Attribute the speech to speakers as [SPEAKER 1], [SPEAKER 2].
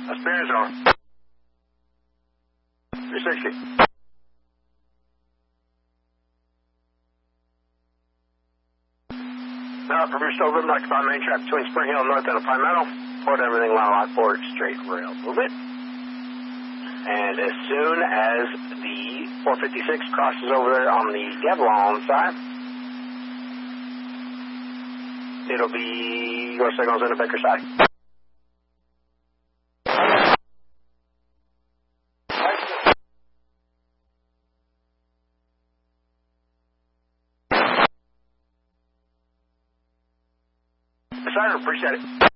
[SPEAKER 1] Experience over. 360. Premier still good, like by main track between Spring Hill North and Palmetto. Port everything, line lock forward, straight rail movement. And as soon as the 456 crosses over there on the Devlon side, it'll be your signals in the Baker side. Appreciate it.